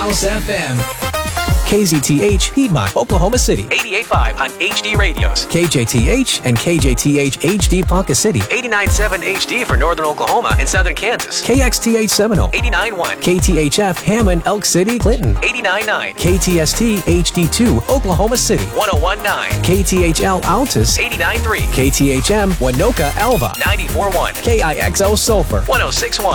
House FM. KZTH, Piedmont, Oklahoma City. 88.5 on HD radios. KJTH and KJTH HD Ponca City. 89.7 HD for Northern Oklahoma and Southern Kansas. KXTH Seminole. 89.1. KTHF Hammond, Elk City, Clinton. 89.9. KTST HD2, Oklahoma City. 101.9. KTHL Altus. 89.3. KTHM Winoka Alva. 94.1. KIXO Sulphur. 106.1.